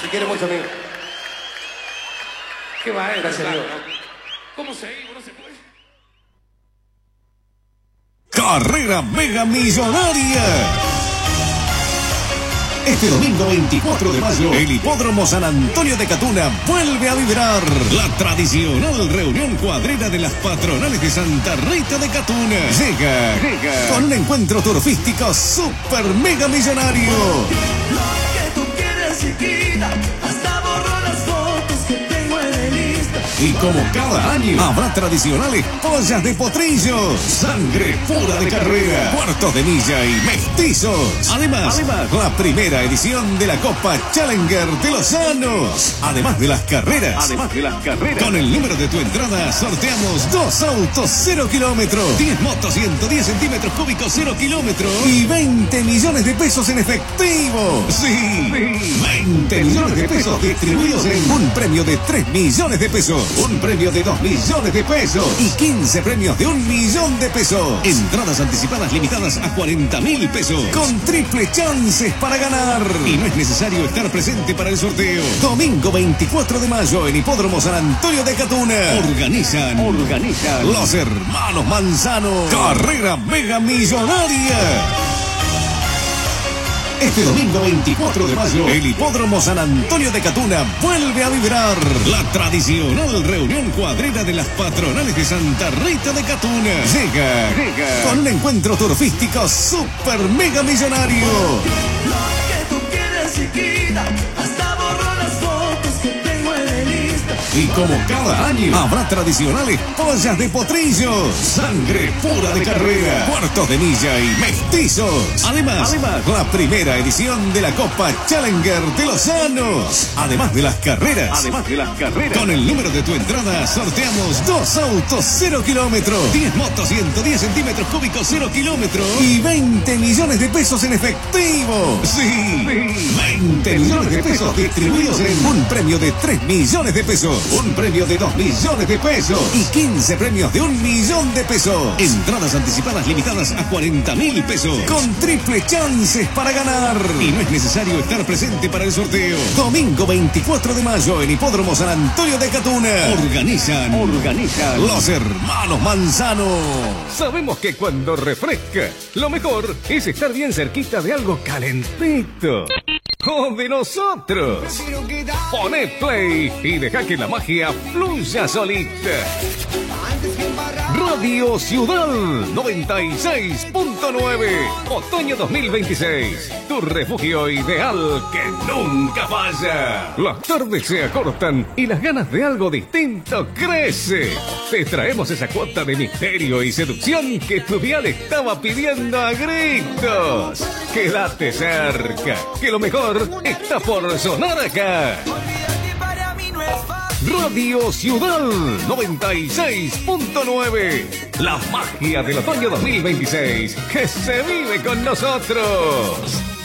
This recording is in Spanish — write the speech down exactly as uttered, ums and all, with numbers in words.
quiere mucho, amigo. ¿Qué va, eh? Gracias, amigo. ¿Cómo seguimos? No se puede. Carrera Mega Millonaria. Este domingo veinticuatro de mayo, el Hipódromo San Antonio de Catuna vuelve a vibrar la tradicional reunión cuadrera de las patronales de Santa Rita de Catuna. Llega, Llega. con un encuentro turfístico super mega millonario. Lo que tú quieres, chiquita, hasta borro las fotos que tengo en el Insta. Y como cada año, habrá tradicionales pollas de potrillo, sangre pura de carrera, cuartos de milla y mestizos. Además, Además, la primera edición de la Copa Challenger de los Llanos. Además de las carreras. Además de las carreras. Con el número de tu entrada sorteamos dos autos cero kilómetros, diez motos ciento diez centímetros cúbicos cero kilómetros y veinte millones de pesos en efectivo. Sí, sí. veinte millones de pesos distribuidos en un premio de tres millones de pesos. Un premio de dos millones de pesos y quince premios de un millón de pesos. Entradas anticipadas limitadas a cuarenta mil pesos. Con triple chances para ganar. Y no es necesario estar presente para el sorteo. Domingo veinticuatro de mayo en Hipódromo San Antonio de Catuna. Organizan, Organizan los hermanos Manzano. Carrera Mega Millonaria. Este domingo veinticuatro de mayo, el Hipódromo San Antonio de Catuna vuelve a vibrar la tradicional reunión cuadrera de las patronales de Santa Rita de Catuna. Llega, Llega. con un encuentro turfístico super mega millonario. Lo que tú quieres, chiquita, hasta borro las fotos que tengo en el Insta. Y como cada año, habrá tradicionales pollas de potrillo, sangre pura de carrera, cuartos de milla y mestizos. Además, Además, la primera edición de la Copa Challenger de los Llanos. Además de las carreras. Además de las carreras. Con el número de tu entrada sorteamos dos autos cero kilómetros, diez motos ciento diez centímetros cúbicos cero kilómetros y veinte millones de pesos en efectivo. Sí, sí. veinte millones de pesos distribuidos en un premio de tres millones de pesos. Un premio de dos millones de pesos y quince premios de un millón de pesos. Entradas anticipadas limitadas a cuarenta mil pesos. Con triple chances para ganar. Y no es necesario estar presente para el sorteo. Domingo veinticuatro de mayo en Hipódromo San Antonio de Catuna. Organizan, Organizan los hermanos Manzano. Sabemos que cuando refresca, lo mejor es estar bien cerquita de algo calentito. ¡O de nosotros! Poné play y deja que la magia fluya solita. Radio Ciudad noventa y seis punto nueve, otoño dos mil veintiséis. Tu refugio ideal que nunca falla. Las tardes se acortan y las ganas de algo distinto crece. Te traemos esa cuota de misterio y seducción que tu dial estaba pidiendo a gritos. Quédate cerca, que lo mejor está por sonar acá. Radio Ciudad noventa y seis punto nueve. La magia del otoño dos mil veintiséis que se vive con nosotros.